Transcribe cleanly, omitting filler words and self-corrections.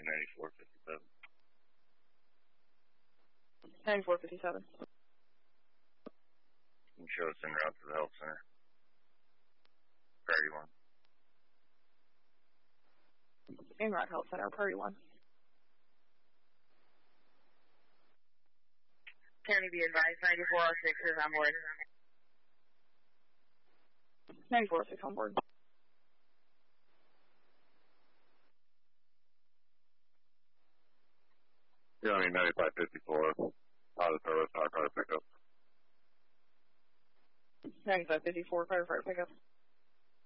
9457. 9457. Can you show us en route to the health center? Priority 1. En route health center, priority 1. County be advised, 9406 is on board. 9406 on board. County 9554. Pilot service, firefighter pickup. 9554, firefighter pickup.